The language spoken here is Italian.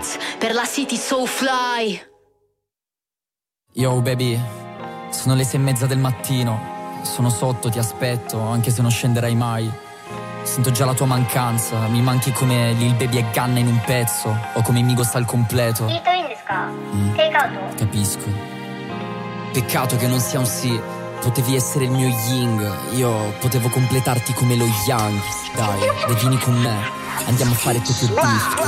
beats per la city so fly. Yo baby, sono le 6:30 del mattino. Sono sotto, ti aspetto, anche se non scenderai mai. Sento già la tua mancanza. Mi manchi come Lil Baby e Gunna in un pezzo, o come Migos al completo. Capisco. Peccato che non sia un sì. Potevi essere il mio yin. Io potevo completarti come lo yang. Dai, vieni con me. Andiamo a fare Tokyo Drift.